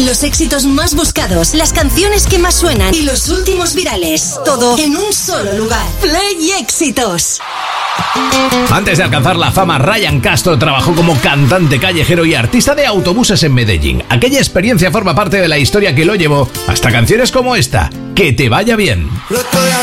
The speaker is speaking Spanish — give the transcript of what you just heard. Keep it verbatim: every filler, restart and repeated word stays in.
Los éxitos más buscados, las canciones que más suenan y los últimos virales. Todo en un solo lugar. Play Éxitos. Antes de alcanzar la fama, Ryan Castro trabajó como cantante callejero y artista de autobuses en Medellín. Aquella experiencia forma parte de la historia que lo llevó hasta canciones como esta, Que te vaya bien. Lo estoy